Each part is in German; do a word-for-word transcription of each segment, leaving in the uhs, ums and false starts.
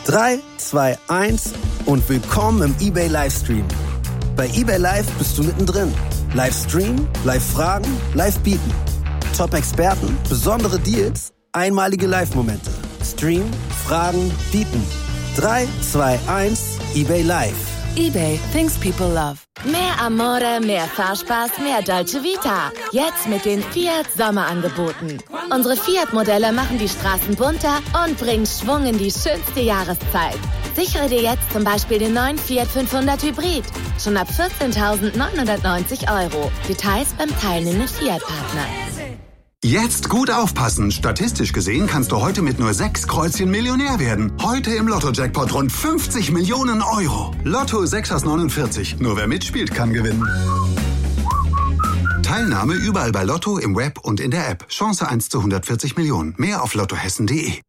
drei, zwei, eins und willkommen im eBay Livestream. Bei eBay Live bist du mittendrin. Livestream, Live-Fragen, Live-Bieten. Top-Experten, besondere Deals, einmalige Live-Momente. Stream, Fragen, Bieten. drei, zwei, eins, eBay Live. eBay, things people love. Mehr Amore, mehr Fahrspaß, mehr Dolce Vita. Jetzt mit den Fiat Sommerangeboten. Unsere Fiat-Modelle machen die Straßen bunter und bringen Schwung in die schönste Jahreszeit. Sichere dir jetzt zum Beispiel den neuen Fiat fünfhundert Hybrid. Schon ab vierzehntausendneunhundertneunzig Euro. Details beim teilnehmenden Fiat-Partner. Jetzt gut aufpassen. Statistisch gesehen kannst du heute mit nur sechs Kreuzchen Millionär werden. Heute im Lotto-Jackpot rund fünfzig Millionen Euro. Lotto sechs aus neunundvierzig. Nur wer mitspielt, kann gewinnen. Teilnahme überall bei Lotto, im Web und in der App. Chance eins zu hundertvierzig Millionen. Mehr auf lottohessen punkt de.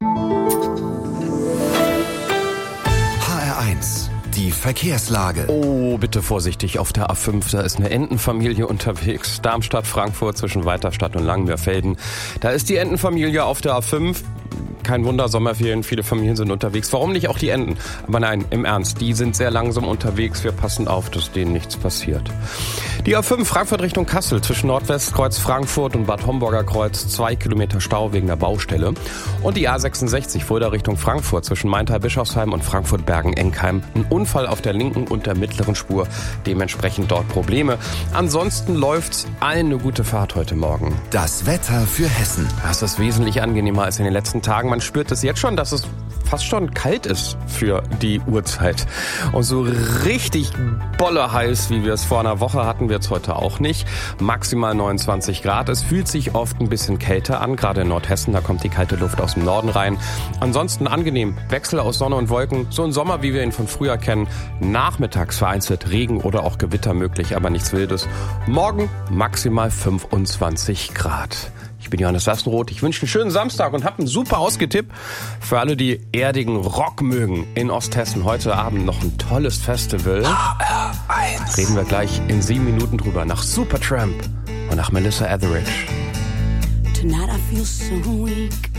H R eins. Die Verkehrslage. Oh, bitte vorsichtig auf der A fünf, da ist eine Entenfamilie unterwegs. Darmstadt, Frankfurt zwischen Weiterstadt und Langenmeerfelden. Da ist die Entenfamilie auf der A fünf. Kein Wunder, Sommerferien, viele Familien sind unterwegs. Warum nicht auch die Enten? Aber nein, im Ernst, die sind sehr langsam unterwegs. Wir passen auf, dass denen nichts passiert. Die A fünf Frankfurt Richtung Kassel zwischen Nordwestkreuz Frankfurt und Bad Homburger Kreuz. Zwei Kilometer Stau wegen der Baustelle. Und die A sechsundsechzig Fulda Richtung Frankfurt zwischen Maintal-Bischofsheim und Frankfurt-Bergen-Enkheim. Ein Unfall auf der linken und der mittleren Spur. Dementsprechend dort Probleme. Ansonsten läuft's. Allen eine gute Fahrt heute Morgen. Das Wetter für Hessen. Das ist wesentlich angenehmer als in den letzten Tagen. Man spürt es jetzt schon, dass es fast schon kalt ist für die Uhrzeit. Und so richtig bolle heiß, wie wir es vor einer Woche hatten, wird es heute auch nicht. Maximal neunundzwanzig Grad. Es fühlt sich oft ein bisschen kälter an, gerade in Nordhessen. Da kommt die kalte Luft aus dem Norden rein. Ansonsten angenehm. Wechsel aus Sonne und Wolken. So ein Sommer, wie wir ihn von früher kennen. Nachmittags vereinzelt Regen oder auch Gewitter möglich, aber nichts Wildes. Morgen maximal fünfundzwanzig Grad. Ich bin Johannes Sassenroth. Ich wünsche einen schönen Samstag und habe einen super Ausgetipp für alle, die erdigen Rock mögen in Osthessen. Heute Abend noch ein tolles Festival. H R eins. Reden wir gleich in sieben Minuten drüber. Nach Supertramp und nach Melissa Etheridge. Tonight I feel so weak.